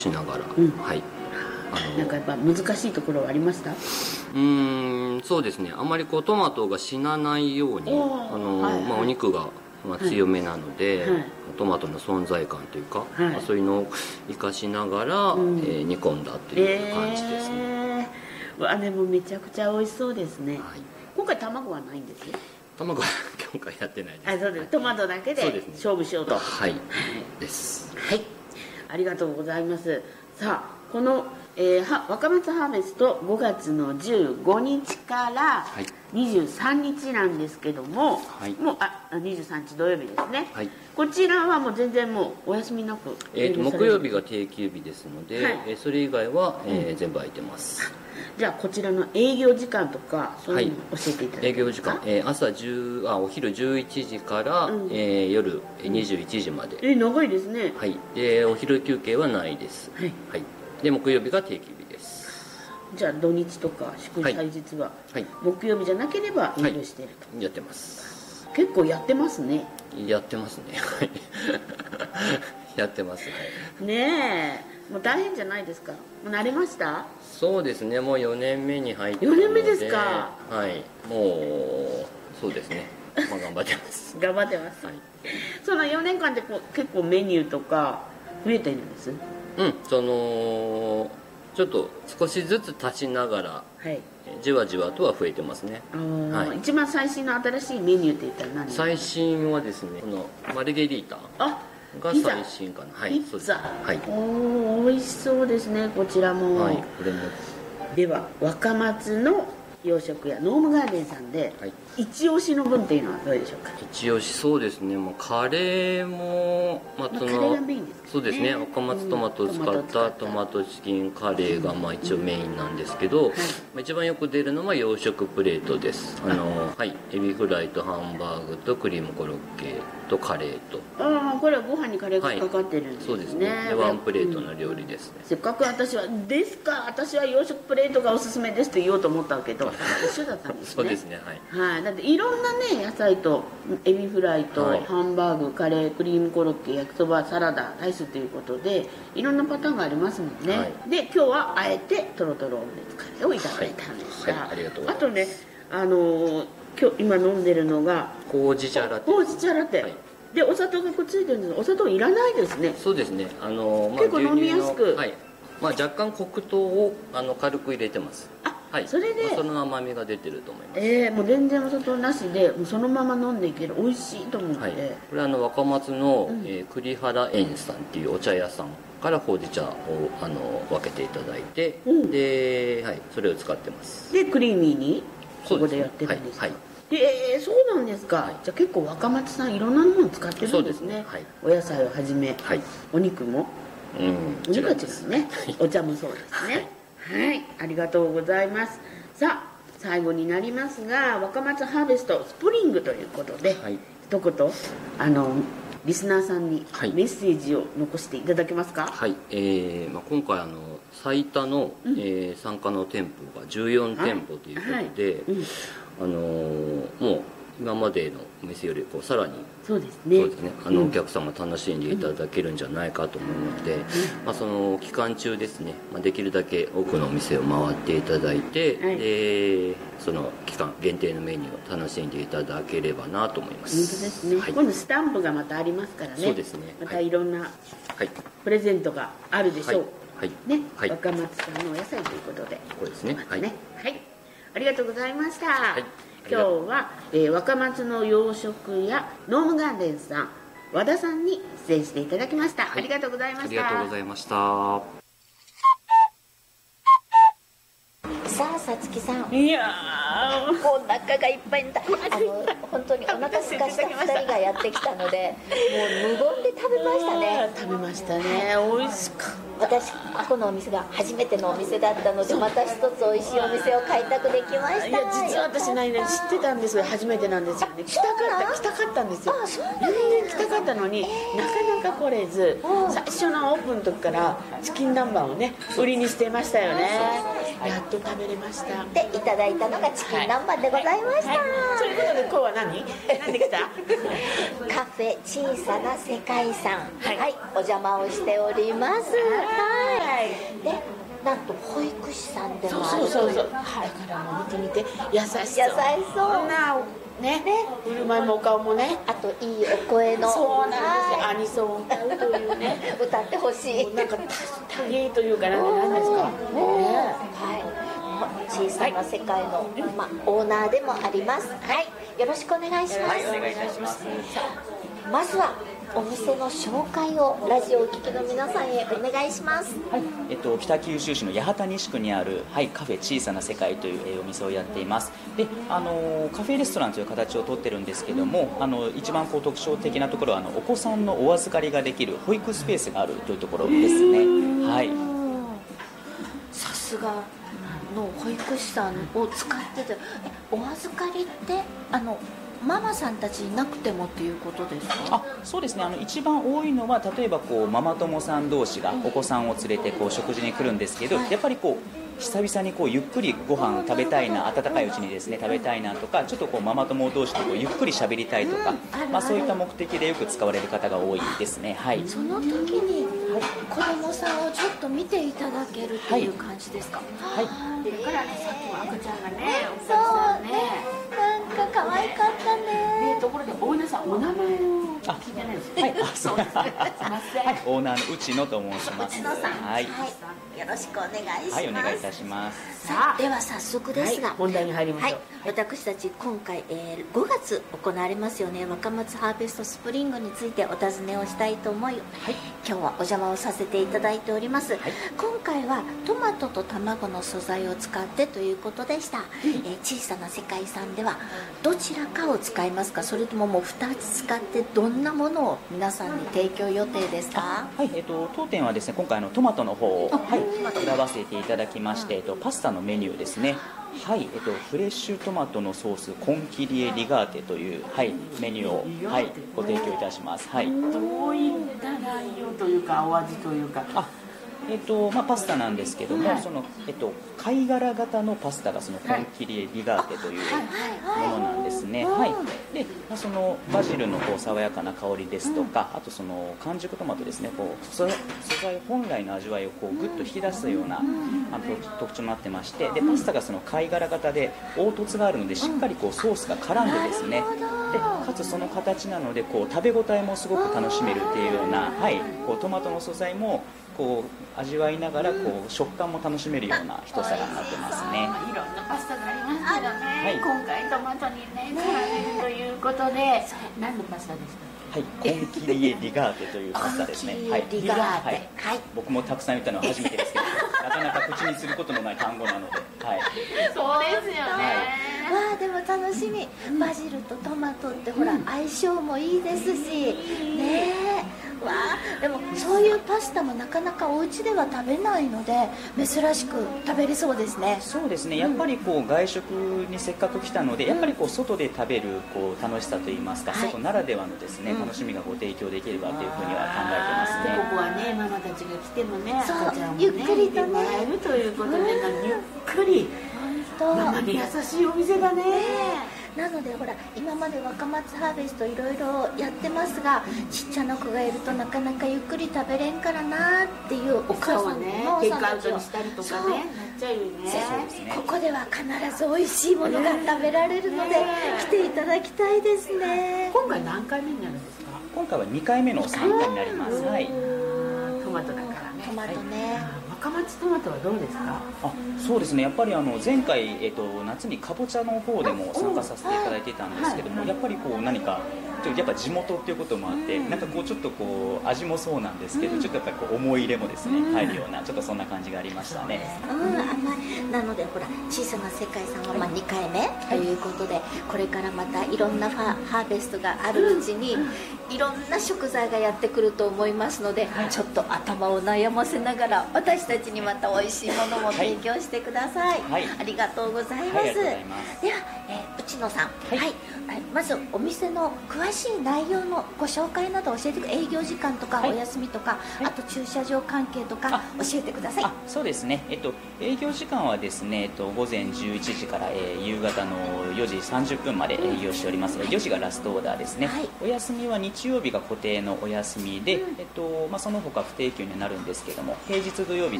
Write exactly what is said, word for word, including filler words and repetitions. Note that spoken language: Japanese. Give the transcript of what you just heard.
しながら、 うん、 はい。 あのなんかやっぱ難しいところはありました？うーん、そうですね。あんまりこうトマトが死なないように、あの、はいはい、まあ、お肉がまあ強めなので、はいはい、トマトの存在感というか、はい、まあ、そういうのを生かしながら、うん、えー、煮込んだっていう感じですね。 えー、わ、でもめちゃくちゃ美味しそうですね。はい、今回卵はないんですよ。 卵は今回やってないです。 あ、そうです。トマトだけで勝負しようと。 はい。です。 はい。ありがとうございます。さあ、この、えー、は若松ハーベストごがつのじゅうごにちからにじゅうさんにちなんですけども、はい、もうあにじゅうさんにち土曜日ですね。はい、こちらはもう全然もうお休みなく、 えーと木曜日が定休日ですので、はい、えー、それ以外は、えーうん、全部空いてます。 じゃあこちらの営業時間とかそういうのを教えていただけますか？はい、営業時間、 えー、朝じゅうあお昼じゅういちじから、うん、えー、夜にじゅういちじまで。 えー、長いですね。 はい。でお昼休憩はないです。はい、はい、で木曜日が定休日です。 じゃあ土日とか祝祭日は、はい、木曜日じゃなければ営業していると、 はい、やってます。 結構やってますね。 やってますね。やってます、はい、 ねえ、もう大変じゃないですか？もう慣れました？ そうですね、もうよねんめに入ってよねんめですか？ はい、もうそうですね、まあ、頑張ってます頑張ってます、はい、そのよねんかんでこう結構メニューとか増えてるんです？ うん、そのちょっと少しずつ足しながら、はい、じわじわとは増えてますね。 はい、一番最新の新しいメニューって言ったら何ですか？ 最新はですね、このマルゲリータが最新かな。はい、 ピッツァ、 はい、 おー、美味しそうですね、こちらも。はい、これもでは若松の洋食屋ノームガーデンさんで、はい、一押しの分っていうのはどうでしょうか？ 一押し、そうですね、もうカレーも、まあ、その、まあ、カレーがメインですね。そうですね、若松トマトを使ったトマトチキンカレーがまあ一応メインなんですけど、うん、はい、まあ、一番よく出るのは洋食プレートです。あの、はい、エビフライとハンバーグとクリームコロッケとカレーと、 ああ、これはご飯にカレーがかかってるんですね。はい、そうですね、 でワンプレートの料理ですね。 うん、せっかく私は「ですか、私は洋食プレートがおすすめです」って言おうと思ったけど一緒だったんですね。 そうですね、はい、 はい、だっていろんなね野菜とエビフライとハンバーグ、カレー、クリームコロッケ、焼きそば、サラダ、ライスということでいろんなパターンがありますもんね。はい、で今日はあえてトロトロオムレツカレーをいただいたんですが、はいはい、ありがとうございます。あとね、あのー、今日今飲んでるのがほうじ茶ラテ。 ほうじ茶ラテ、はい、でお砂糖がくっついてるんですが、お砂糖いらないですね。 そうですね、あの、まあ、 結構飲みやすく、はい、 まあ、若干黒糖をあの軽く入れてます。 あ、はい、それで、 まあ、その甘みが出てると思います。 えー、もう全然お砂糖なしでもうそのまま飲んでいける、美味しいと思って、はい、 これはあの若松の、うん、えー、栗原園さんっていうお茶屋さんからほうじ茶をあの分けていただいて、うん、で、はい、それを使ってます。 でクリーミーにここでやってるんですか？はい、はい、で、えー、そうなんですか。はい、じゃあ結構若松さんいろんなもの使ってるんですね。はい、お野菜をはじめ、はい、お肉も、うん、お肉は違うね、お茶もそうですね。はい、はい、ありがとうございます。さあ最後になりますが、若松ハーベストスプリングということで、はい、一言あのリスナーさんにメッセージを残していただけますか？はい、 えーまあ、今回あの最多の、うん、えー、参加の店舗がじゅうよんてんぽということで、はいはい、うん、あのー、もう今までのお店よりこうさらにそうですね、 そうですね、あのお客様楽しんでいただけるんじゃないかと思うので、うん、まあ、その期間中ですね、まあ、できるだけ多くのお店を回っていただいて、はい、でその期間限定のメニューを楽しんでいただければなと思います。 本当ですね、はい、今度スタンプがまたありますからね。 そうですね、 またいろんなプレゼントがあるでしょう、はいはいね、はい、若松さんのお野菜ということで、 そうですね、 まね、はい、はい、ありがとうございました。はい、今日は、えー、若松の洋食屋ノームガーデンさん和田さんに出演していただきました。はい、ありがとうございました。 ありがとうございました。 さあさつきさん、 いやーお腹がいっぱいになった。あの本当にお腹すかしたふたりがやってきたので、もう無言で食べましたね。 食べましたね、美味しかった。 私ここのお店が初めてのお店だったので、また一つ美味しいお店を開拓できました。いや実は私ないね、知ってたんですよ、初めてなんですよね。来たかった来たかったんですよ。 あ、そうなんですか。来たかったのに、なかなか来れず、最初のオープンの時からチキン南蛮をね売りにしてましたよね。 やっと食べれました。 でいただいたのがチキン南蛮でございました。 ということで今日は何？何できた？ カフェ小さな世界さん、はい、はい、お邪魔をしております。はい。で、なんと保育士さんでもあるという。そうそうそう。はい。 だからもう見てみて優しそう。優しそう。 なね。ね。振る舞いもお顔もね。 あといいお声の。 そうなんですよ。アニソンを歌うというね。 歌ってほしい。 なんか多芸というか何ですか。 はい。小さな世界の、まあ、オーナーでもあります。はい、よろしくお願いします。 はい、お願いいたします。 まずはお店の紹介をラジオをお聞きの皆さんへお願いします。 はい、えっと、北九州市の八幡西区にある、はい、カフェ小さな世界という、えー、お店をやっています。で、あのー、カフェレストランという形をとってるんですけども、あの一番こう特徴的なところはあのお子さんのお預かりができる保育スペースがあるというところですね。はい。 さすがの保育士さんを使ってて、お預かりってあのママさんたちいなくてもっていうことですか？ あ、そうですね。あの一番多いのは例えばこうママ友さん同士がお子さんを連れてこう食事に来るんですけど、やっぱりこう久々にこうゆっくりご飯食べたいな、温かいうちにですね食べたいなとか、ちょっとこうママ友同士でこうゆっくり喋りたいとか、まあそういった目的でよく使われる方が多いですね。はい。 その時に子供さんをちょっと見ていただけるという感じですか？ はい。 だからね、さっきも赤ちゃんがね、 そうね。なんか可愛かったね。 ところでオーナーさんお名前を聞いてないですか？ はい、あ、そうです。はい、オーナーの内野と申します。 内野さん、 はい、 よろしくお願いします。 はい、お願いいたします。 さあ、では早速ですが、 本題に入りましょう。 私たち今回、えー、ごがつ行われますよね、若松ハーベストスプリングについてお尋ねをしたいと思い、はい、今日はお邪魔をさせていただいております。はい、今回はトマトと卵の素材を使ってということでした。うん、えー、小さな世界さんではどちらかを使いますか、それとももうふたつ使ってどんなものを皆さんに提供予定ですか？ はい、えっと当店はですね、今回のトマトの方を、はい、選ばせていただきまして、えっとパスタのメニューですね。はい、えっとフレッシュトマトのソースコンキリエリガーテという、はい、メニューを、はい、ご提供いたします。はい。どういった内容というかお味というか。 あ、えっとまあ、パスタなんですけども、はい、そのえっと、貝殻型のパスタがそのコンキリエリガーテというものなんですね。はい、で、まあ、そのバジルのこう爽やかな香りですとか、あとその完熟トマトですね、こう素材本来の味わいをこうグッと引き出すようなあの特徴になってまして、でパスタがその貝殻型で凹凸があるのでしっかりこうソースが絡んでですね、でかつその形なのでこう食べ応えもすごく楽しめるっていうような、はい、こうトマトの素材もこう味わいながらこう食感も楽しめるような一皿になってますね。 いろんなパスタがありますけどね、はい、今回トマトにね絡めるということで、何のパスタですか？ はい、コンキリエリガーテというパスタですね。 はい、リガーテ、はい、 僕もたくさん言ったのは初めてですけどなかなか口にすることのない単語なので、はい、 そうですよね。わあ、でも楽しみ。バジルとトマトってほら、うん、相性もいいですしねえ。わあ、でもそういうパスタもなかなかお家では食べないので珍しく食べれそうですね。 そうですね、やっぱりこう外食にせっかく来たので、やっぱりこう外で食べるこう楽しさといいますか、はい、外ならではのですね、楽しみがご提供できればというふうには考えてますね。 ここはね、ママたちが来てもね、 そう赤ちゃんもね、 ゆっくりとねもらえるということで、ゆっくりママに優しいお店だね。 なのでほら、今まで若松ハーベストいろいろやってますが、ちっちゃな子がいるとなかなかゆっくり食べれんからなっていうお母さんね、テイクアウトにしたりとかね、なっちゃうよね。 ここでは必ず美味しいものが食べられるので、来ていただきたいですね。 今回何回目になるんですか？ 今回はにかいめの参加になります。はい、 トマトだからね。 トマトね、はい、 若松トマトはどうですか？ あ、そうですね、やっぱりあの前回、えー、と夏にかぼちゃの方でも参加させていただいてたんですけども、やっぱりこう何かちょっとやっぱ地元っていうこともあって、なんかこうちょっとこう味もそうなんですけど、ちょっとやっぱりこう思い入れもですね入るような、ちょっとそんな感じがありましたね。 うん、甘い。なのでほら、小さな世界さんはまあにかいめということで、これからまたいろんなファハーベストがあるうちにいろんな食材がやってくると思いますので、はい、ちょっと頭を悩ませながら私たちにまた美味しいものも提供してください、はい、ありがとうございます、はい、では、えー、内野さん、はいはい、まずお店の詳しい内容のご紹介など教えてください。営業時間とか、はい、お休みとか、はい、あと駐車場関係とか教えてください。 そうですね、えっと、営業時間はですね、えっと、午前じゅういちじから、えー、夕方のよじさんじゅっぷんまで営業しております、うん、よじがラストオーダーですね、はい、お休みは日曜日が固定のお休みで、うん、えっとまあ、その他不定休になるんですけども、平日土曜日